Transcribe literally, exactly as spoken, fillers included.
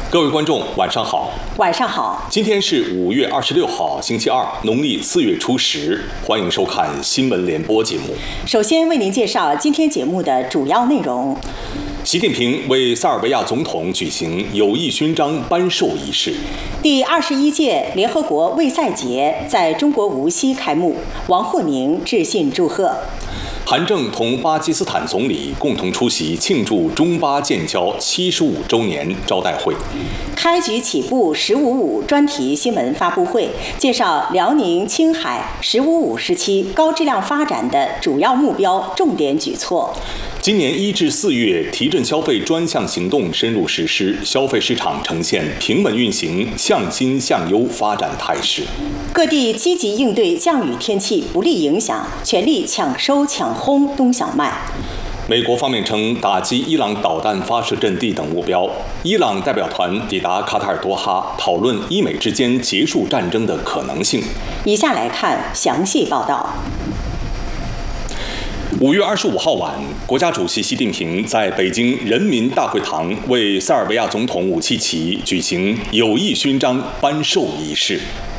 各位观众，晚上好。 晚上好。 今天是五月二十六号，星期二，农历四月初十。欢迎收看新闻联播节目。 首先为您介绍今天节目的主要内容。 习近平为塞尔维亚总统举行友谊勋章颁授仪式。 第二十一届联合国卫赛节在中国无锡开幕，王沪宁致信祝贺。 韩正同巴基斯坦总理共同出席庆祝中巴建交七十五周年招待会。 开局起步“十五五”专题新闻发布会，介绍辽宁、青海“十五五”时期高质量发展的主要目标、重点举措。 今年一至四月，提振消费专项行动深入实施，消费市场呈现平稳运行、向新向优发展态势。 各地积极应对降雨天气不利影响，全力抢收抢轰冬小麦。 美国方面称打击伊朗导弹发射阵地等目标。伊朗代表团抵达卡塔尔多哈，讨论伊美之间结束战争的可能性。 以下来看详细报道。 五月二十五号晚，国家主席习近平在北京人民大会堂为塞尔维亚总统武契奇举行友谊勋章颁授仪式。